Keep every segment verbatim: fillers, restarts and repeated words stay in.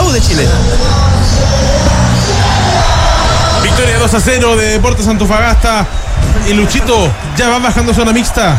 U de Chile. Victoria dos a cero de Deportes Antofagasta. Y Luchito, ya va bajando zona mixta.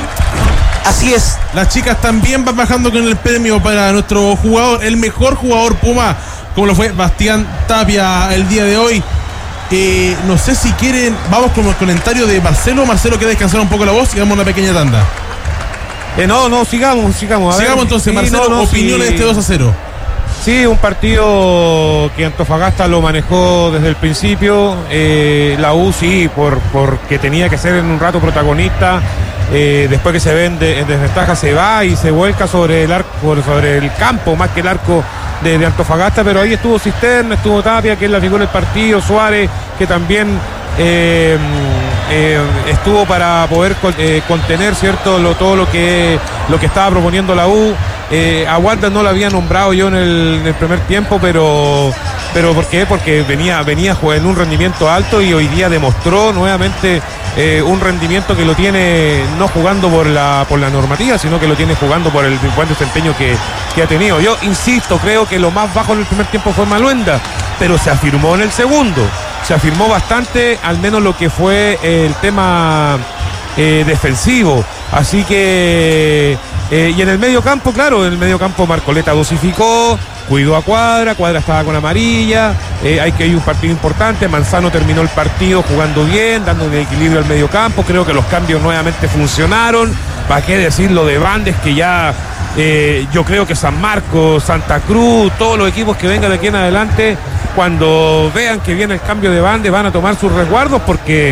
Así es. Las chicas también van bajando con el premio para nuestro jugador, el mejor jugador Puma, como lo fue Bastián Tapia el día de hoy. Eh, no sé si quieren, vamos con el comentario de Marcelo. Marcelo, que descansar un poco la voz y damos una pequeña tanda. Eh, no, no, sigamos, sigamos. A sigamos ver, entonces, sí, Marcelo, no, no, opiniones sí. de este dos a cero. Sí, un partido que Antofagasta lo manejó desde el principio. Eh, la U sí, por, porque tenía que ser en un rato protagonista. Eh, después que se ve en, de, en desventaja se va y se vuelca sobre el arco, sobre el campo más que el arco de, de Antofagasta, pero ahí estuvo Cisterna, estuvo Tapia, que es la figura del partido, Suárez, que también eh, eh, estuvo para poder eh, contener, cierto, lo, todo lo que lo que estaba proponiendo la U. Eh, a Wanda no lo había nombrado yo en el, en el primer tiempo, pero pero ¿por qué? Porque venía venía en un rendimiento alto y hoy día demostró nuevamente eh, un rendimiento que lo tiene no jugando por la por la normativa, sino que lo tiene jugando por el buen desempeño que, que ha tenido. Yo insisto, creo que lo más bajo en el primer tiempo fue Maluenda, pero se afirmó en el segundo, se afirmó bastante, al menos lo que fue el tema eh, defensivo. Así que eh, y en el medio campo, claro, en el medio campo Marcoleta dosificó, cuidó a Cuadra, Cuadra estaba con amarilla, eh, hay que ir un partido importante. Manzano terminó el partido jugando bien, dando un equilibrio al medio campo. Creo que los cambios nuevamente funcionaron. ¿Para qué decir lo de Bandes, que ya eh, yo creo que San Marcos, Santa Cruz, todos los equipos que vengan de aquí en adelante, cuando vean que viene el cambio de Bandes, van a tomar sus resguardos, porque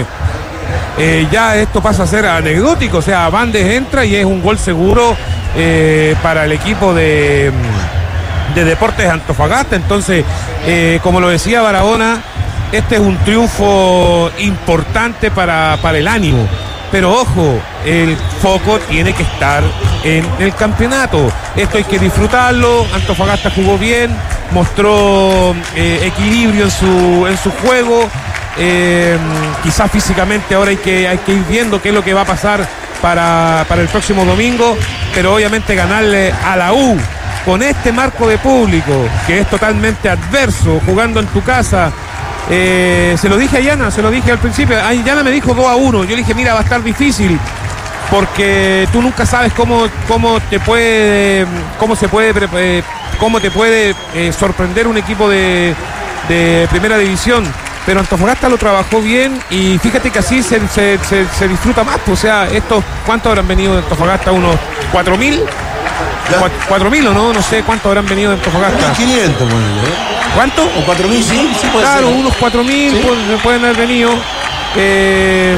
Eh, ya esto pasa a ser anecdótico? O sea, Bandes entra y es un gol seguro eh, para el equipo de, de Deportes Antofagasta. Entonces, eh, como lo decía Barahona, este es un triunfo importante para, para el ánimo. Pero ojo, el foco tiene que estar en el campeonato. Esto hay que disfrutarlo. Antofagasta jugó bien, mostró eh, equilibrio en su, en su juego. Eh, quizás físicamente ahora hay que, hay que ir viendo qué es lo que va a pasar para, para el próximo domingo, pero obviamente ganarle a la U con este marco de público que es totalmente adverso, jugando en tu casa. Eh, se lo dije a Yana, se lo dije al principio. Ay, Yana me dijo dos a uno. Yo le dije, mira, va a estar difícil, porque tú nunca sabes cómo, cómo te puede, cómo se puede, eh, cómo te puede eh, sorprender un equipo de, de primera división. Pero Antofagasta lo trabajó bien y fíjate que así se, se, se, se disfruta más. O sea, estos, ¿cuántos habrán venido de Antofagasta? ¿Unos cuatro mil? ¿cuatro mil o no? No sé cuántos habrán venido de Antofagasta. mil quinientos, ponele, ¿eh? ¿Cuánto? O cuatro mil, sí, sí puede claro, ser. unos cuatro mil ¿Sí? pueden, pueden haber venido. Eh,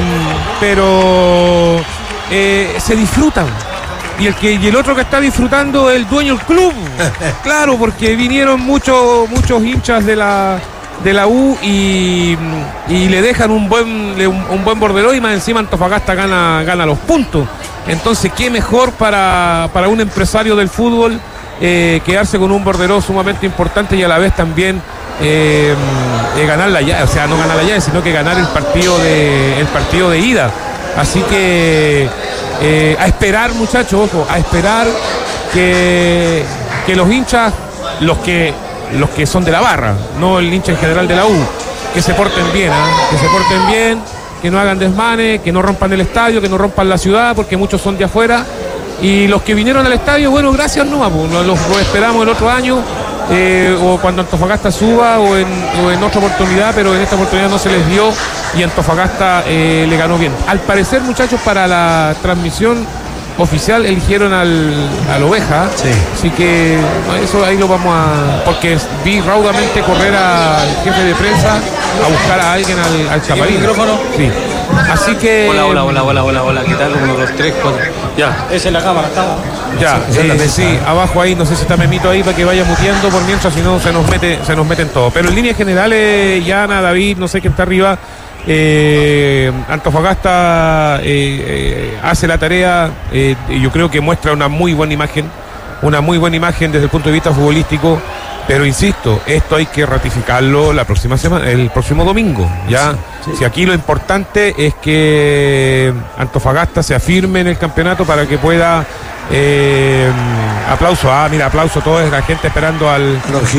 pero eh, se disfrutan. Y el que y el otro que está disfrutando es el dueño del club. Claro, porque vinieron muchos muchos hinchas de la de la U y, y le dejan un buen un, un buen borderó, y más encima Antofagasta gana gana los puntos. Entonces, qué mejor para, para un empresario del fútbol eh, quedarse con un borderó sumamente importante y a la vez también eh, eh, ganar la llave, o sea, no ganar la llave, sino que ganar el partido de el partido de ida. Así que eh, a esperar, muchachos, ojo, a esperar que, que los hinchas, los que los que son de la barra, no el hincha en general de la U, que se porten bien, ¿eh? que se porten bien, que no hagan desmanes, que no rompan el estadio, que no rompan la ciudad, porque muchos son de afuera. Y los que vinieron al estadio, bueno, gracias, no, pues, los, los esperamos el otro año, eh, o cuando Antofagasta suba, o en, o en otra oportunidad, pero en esta oportunidad no se les dio y Antofagasta eh, le ganó bien. Al parecer, muchachos, para la transmisión oficial eligieron al, al Oveja, sí. Así que eso ahí lo vamos a... Porque vi raudamente correr al jefe de prensa a buscar a alguien al, al camarín. micrófono? Sí. Así que... Hola, hola, hola, hola, hola, hola, ¿qué tal? Uno, dos, tres, cuatro. Ya, esa es la cámara, estamos. Ya, Sí, eh, sí, sí, abajo ahí, no sé si está Memito ahí para que vaya muteando por mientras, si no se nos mete, se nos meten todo. Pero en líneas generales, Yana, David, no sé quién está arriba. Eh, Antofagasta eh, eh, hace la tarea eh, y yo creo que muestra una muy buena imagen, una muy buena imagen desde el punto de vista futbolístico, pero insisto, esto hay que ratificarlo la próxima semana, el próximo domingo, ya. Sí, sí. Si aquí lo importante es que Antofagasta se afirme en el campeonato para que pueda eh, aplauso, ah mira, aplauso a toda la gente esperando al